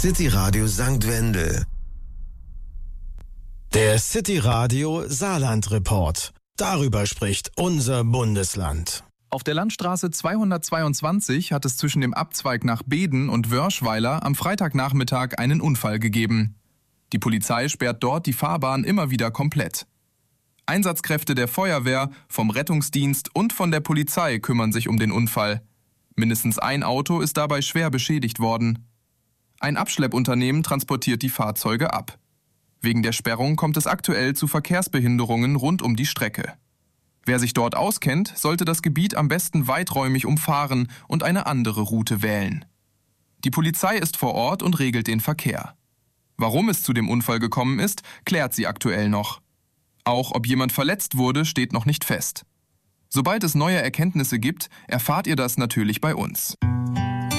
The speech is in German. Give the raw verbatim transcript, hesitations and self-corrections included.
City Radio Sankt Wendel. Der City Radio Saarland Report. Darüber spricht unser Bundesland. Auf der Landstraße zweihundertzweiundzwanzig hat es zwischen dem Abzweig nach Beeden und Wörschweiler am Freitagnachmittag einen Unfall gegeben. Die Polizei sperrt dort die Fahrbahn immer wieder komplett. Einsatzkräfte der Feuerwehr, vom Rettungsdienst und von der Polizei kümmern sich um den Unfall. Mindestens ein Auto ist dabei schwer beschädigt worden. Ein Abschleppunternehmen transportiert die Fahrzeuge ab. Wegen der Sperrung kommt es aktuell zu Verkehrsbehinderungen rund um die Strecke. Wer sich dort auskennt, sollte das Gebiet am besten weiträumig umfahren und eine andere Route wählen. Die Polizei ist vor Ort und regelt den Verkehr. Warum es zu dem Unfall gekommen ist, klärt sie aktuell noch. Auch ob jemand verletzt wurde, steht noch nicht fest. Sobald es neue Erkenntnisse gibt, erfahrt ihr das natürlich bei uns.